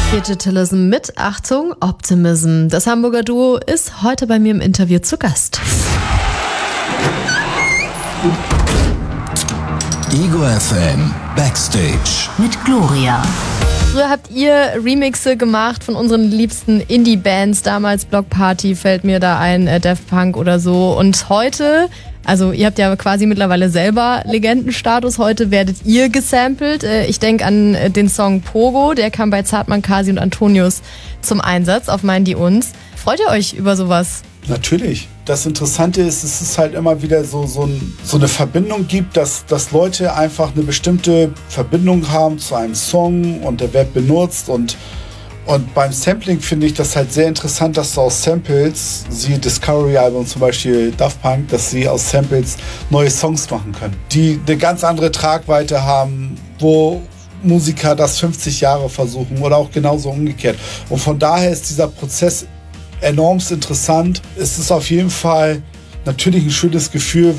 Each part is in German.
Digitalism mit Achtung, Optimism. Das Hamburger Duo ist heute bei mir im Interview zu Gast. Ego FM Backstage mit Gloria. Früher habt ihr Remixe gemacht von unseren liebsten Indie-Bands. Damals Block Party fällt mir da ein, Daft Punk oder so. Und heute, also ihr habt ja quasi mittlerweile selber Legendenstatus. Heute werdet ihr gesampelt. Ich denke an den Song Pogo, der kam bei Zartmann, Kasi und Antonius zum Einsatz auf Meinen die uns. Freut ihr euch über sowas? Natürlich. Das Interessante ist, dass es halt immer wieder so eine Verbindung gibt, dass Leute einfach eine bestimmte Verbindung haben zu einem Song und der wird benutzt und beim Sampling finde ich das halt sehr interessant, dass du aus Samples, siehe Discovery-Album zum Beispiel Daft Punk, dass sie aus Samples neue Songs machen können, die eine ganz andere Tragweite haben, wo Musiker das 50 Jahre versuchen oder auch genauso umgekehrt. Und von daher ist dieser Prozess enormst interessant. Es ist auf jeden Fall natürlich ein schönes Gefühl,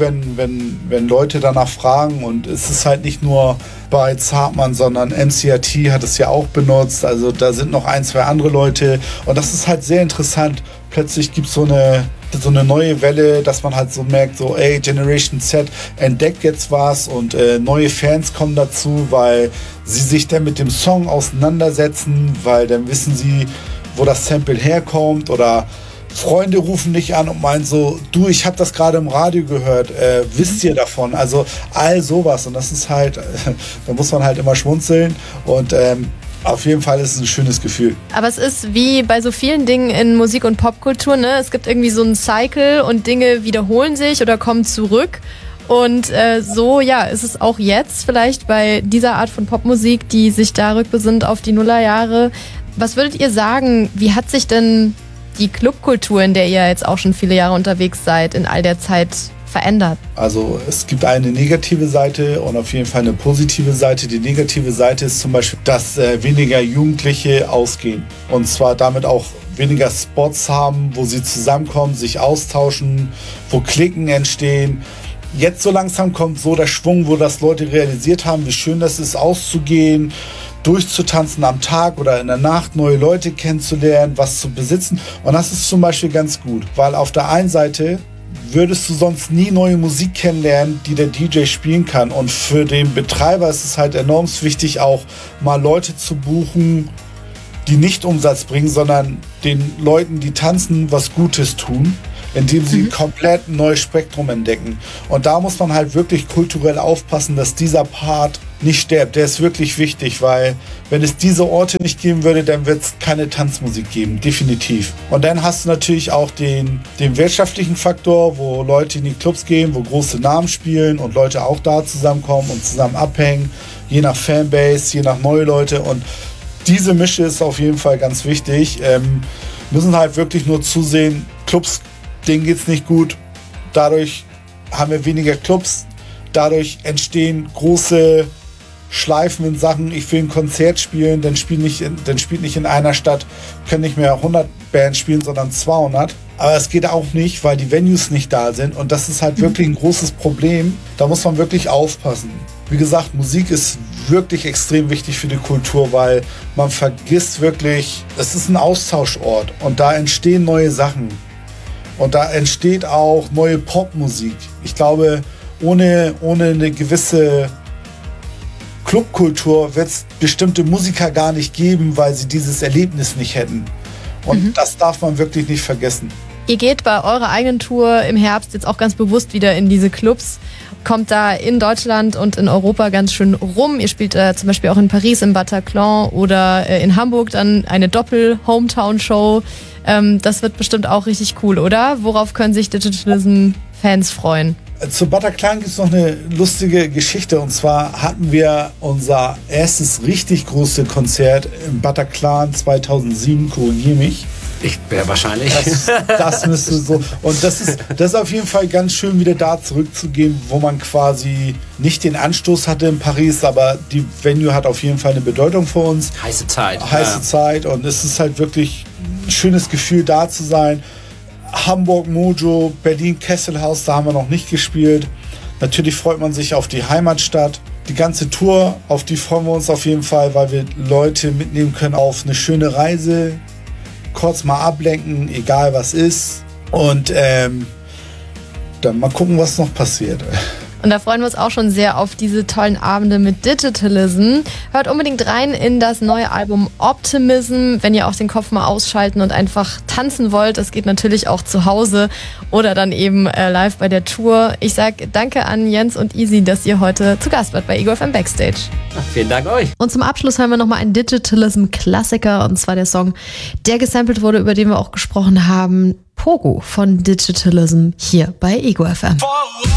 wenn Leute danach fragen, und es ist halt nicht nur bei Zartmann, sondern MCRT hat es ja auch benutzt, also da sind noch ein, zwei andere Leute und das ist halt sehr interessant. Plötzlich gibt es so eine neue Welle, dass man halt so merkt, so ey, Generation Z entdeckt jetzt was und neue Fans kommen dazu, weil sie sich dann mit dem Song auseinandersetzen, weil dann wissen sie, wo das Sample herkommt, oder Freunde rufen dich an und meinen so, du, ich habe das gerade im Radio gehört, wisst ihr davon? Also all sowas, und das ist halt, da muss man halt immer schmunzeln und auf jeden Fall ist es ein schönes Gefühl. Aber es ist wie bei so vielen Dingen in Musik- und Popkultur, ne? Es gibt irgendwie so einen Cycle und Dinge wiederholen sich oder kommen zurück. Und so, ja, ist es auch jetzt vielleicht bei dieser Art von Popmusik, die sich da rückbesinnt auf die Nullerjahre. Was würdet ihr sagen, wie hat sich denn die Clubkultur, in der ihr jetzt auch schon viele Jahre unterwegs seid, in all der Zeit verändert? Also es gibt eine negative Seite und auf jeden Fall eine positive Seite. Die negative Seite ist zum Beispiel, dass weniger Jugendliche ausgehen. Und zwar damit auch weniger Spots haben, wo sie zusammenkommen, sich austauschen, wo Klicken entstehen. Jetzt so langsam kommt so der Schwung, wo das Leute realisiert haben, wie schön das ist, auszugehen, durchzutanzen am Tag oder in der Nacht, neue Leute kennenzulernen, was zu besitzen. Und das ist zum Beispiel ganz gut, weil auf der einen Seite würdest du sonst nie neue Musik kennenlernen, die der DJ spielen kann. Und für den Betreiber ist es halt enorm wichtig, auch mal Leute zu buchen, die nicht Umsatz bringen, sondern den Leuten, die tanzen, was Gutes tun, indem sie komplett ein neues Spektrum entdecken. Und da muss man halt wirklich kulturell aufpassen, dass dieser Part nicht stirbt. Der ist wirklich wichtig, weil wenn es diese Orte nicht geben würde, dann wird es keine Tanzmusik geben, definitiv. Und dann hast du natürlich auch den wirtschaftlichen Faktor, wo Leute in die Clubs gehen, wo große Namen spielen und Leute auch da zusammenkommen und zusammen abhängen, je nach Fanbase, je nach neue Leute. Und diese Mische ist auf jeden Fall ganz wichtig. Müssen halt wirklich nur zusehen, Clubs, denen geht's nicht gut. Dadurch haben wir weniger Clubs. Dadurch entstehen große Schleifen in Sachen, ich will ein Konzert spielen, dann spielt nicht in einer Stadt, können nicht mehr 100 Bands spielen, sondern 200. Aber es geht auch nicht, weil die Venues nicht da sind. Und das ist halt wirklich ein großes Problem. Da muss man wirklich aufpassen. Wie gesagt, Musik ist wirklich extrem wichtig für die Kultur, weil man vergisst wirklich, es ist ein Austauschort und da entstehen neue Sachen. Und da entsteht auch neue Popmusik. Ich glaube, ohne eine gewisse Clubkultur wird es bestimmte Musiker gar nicht geben, weil sie dieses Erlebnis nicht hätten. Und das darf man wirklich nicht vergessen. Ihr geht bei eurer eigenen Tour im Herbst jetzt auch ganz bewusst wieder in diese Clubs, kommt da in Deutschland und in Europa ganz schön rum. Ihr spielt zum Beispiel auch in Paris im Bataclan oder in Hamburg dann eine Doppel-Hometown-Show. Das wird bestimmt auch richtig cool, oder? Worauf können sich Digitalism-Fans freuen? Zu Bataclan gibt es noch eine lustige Geschichte, und zwar hatten wir unser erstes richtig großes Konzert im Bataclan 2007, korrigiere mich. Ich wäre wahrscheinlich. Das müsste so. Und das ist auf jeden Fall ganz schön, wieder da zurückzugehen, wo man quasi nicht den Anstoß hatte in Paris, aber die Venue hat auf jeden Fall eine Bedeutung für uns. Heiße Zeit. Zeit, und es ist halt wirklich ein schönes Gefühl, da zu sein. Hamburg Mojo, Berlin Kesselhaus, da haben wir noch nicht gespielt. Natürlich freut man sich auf die Heimatstadt. Die ganze Tour, auf die freuen wir uns auf jeden Fall, weil wir Leute mitnehmen können auf eine schöne Reise, kurz mal ablenken, egal was ist. Und dann mal gucken, was noch passiert. Und da freuen wir uns auch schon sehr auf diese tollen Abende mit Digitalism. Hört unbedingt rein in das neue Album Optimism, wenn ihr auch den Kopf mal ausschalten und einfach tanzen wollt. Das geht natürlich auch zu Hause oder dann eben live bei der Tour. Ich sag danke an Jens und Easy, dass ihr heute zu Gast wart bei Ego FM Backstage. Ach, vielen Dank euch. Und zum Abschluss hören wir nochmal einen Digitalism-Klassiker, und zwar der Song, der gesampelt wurde, über den wir auch gesprochen haben, Pogo von Digitalism, hier bei Ego FM.